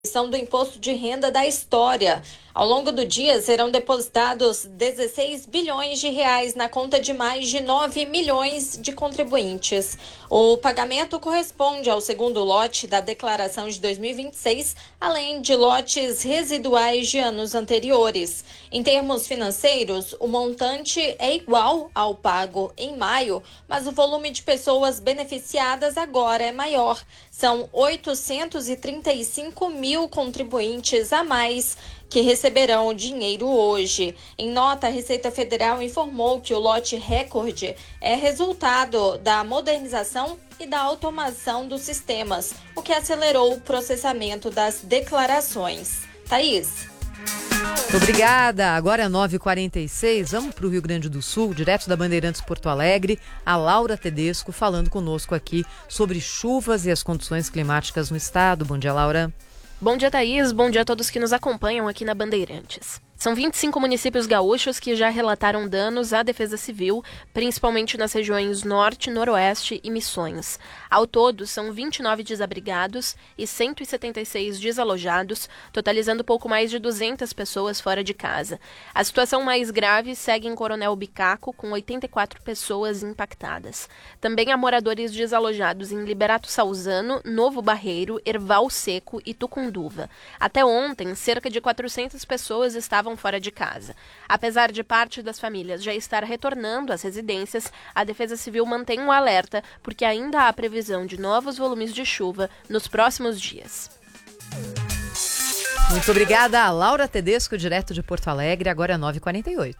do imposto de renda da história. Ao longo do dia, serão depositados 16 bilhões de reais na conta de mais de 9 milhões de contribuintes. O pagamento corresponde ao segundo lote da declaração de 2026, além de lotes residuais de anos anteriores. Em termos financeiros, o montante é igual ao pago em maio, mas o volume de pessoas beneficiadas agora é maior. São 835 mil contribuintes a mais que receberão o dinheiro hoje. Em nota, a Receita Federal informou que o lote recorde é resultado da modernização e da automação dos sistemas, o que acelerou o processamento das declarações. Thaís. Obrigada. Agora é 9h46. Vamos para o Rio Grande do Sul, direto da Bandeirantes Porto Alegre. A Laura Tedesco falando conosco aqui sobre chuvas e as condições climáticas no estado. Bom dia, Laura. Bom dia, Thaís. Bom dia a todos que nos acompanham aqui na Bandeirantes. São 25 municípios gaúchos que já relataram danos à Defesa Civil, principalmente nas regiões Norte, Noroeste e Missões. Ao todo, são 29 desabrigados e 176 desalojados, totalizando pouco mais de 200 pessoas fora de casa. A situação mais grave segue em Coronel Bicaco, com 84 pessoas impactadas. Também há moradores desalojados em Liberato Salzano, Novo Barreiro, Erval Seco e Tucunduva. Até ontem, cerca de 400 pessoas estavam fora de casa. Apesar de parte das famílias já estar retornando às residências, a Defesa Civil mantém um alerta porque ainda há previsão de novos volumes de chuva nos próximos dias. Muito obrigada a Laura Tedesco, direto de Porto Alegre, agora é 9h48.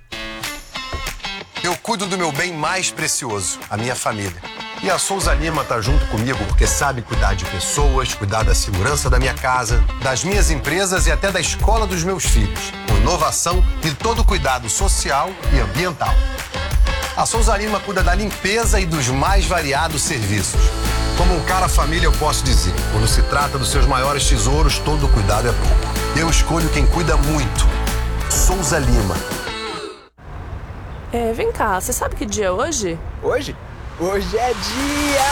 Eu cuido do meu bem mais precioso, a minha família. E a Souza Lima tá junto comigo porque sabe cuidar de pessoas, cuidar da segurança da minha casa, das minhas empresas e até da escola dos meus filhos, com inovação e todo cuidado social e ambiental. A Souza Lima cuida da limpeza e dos mais variados serviços. Como um cara família, eu posso dizer, quando se trata dos seus maiores tesouros, todo cuidado é pouco. Eu escolho quem cuida muito. Souza Lima. Vem cá, você sabe que dia é hoje? Hoje? Hoje é dia